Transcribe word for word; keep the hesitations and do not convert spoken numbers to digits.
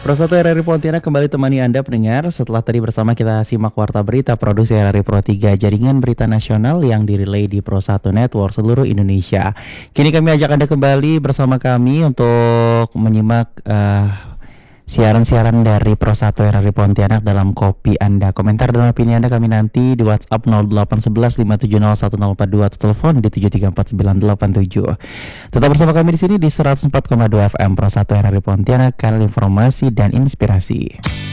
Pro satu R R I Pontianak kembali temani Anda pendengar. Setelah tadi bersama kita simak Warta Berita Produksi R R I Pro tiga, jaringan berita nasional yang dirilai di Pro satu Network seluruh Indonesia. Kini kami ajak Anda kembali bersama kami untuk menyimak uh, siaran-siaran dari Pro satu R R I Pontianak dalam kopi Anda. Komentar dan opini Anda kami nanti di WhatsApp nol delapan satu satu lima tujuh nol satu nol empat dua atau telepon di tujuh tiga empat sembilan delapan tujuh. Tetap bersama kami di sini di seratus empat koma dua F M Pro satu R R I Pontianak, kanal informasi dan inspirasi.